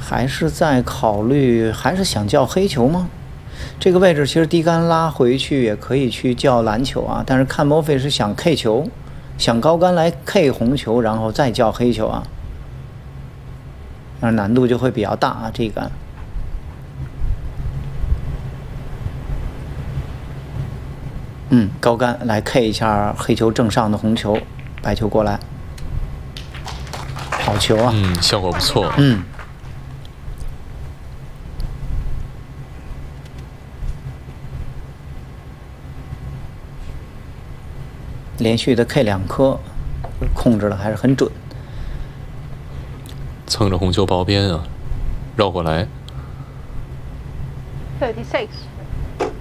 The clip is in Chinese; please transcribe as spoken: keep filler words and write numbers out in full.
还是在考虑，还是想叫黑球吗？这个位置其实低杆拉回去也可以去叫蓝球啊，但是看 Murphy 是想 K 球，想高杆来 K 红球，然后再叫黑球啊，那难度就会比较大啊，这一杆。嗯，高杆来 K 一下黑球正上的红球，白球过来，好球啊！ 嗯，效果不错。 嗯。连续的 K 两颗，控制的还是很准。 蹭着红球薄边啊，绕过来。 thirty-six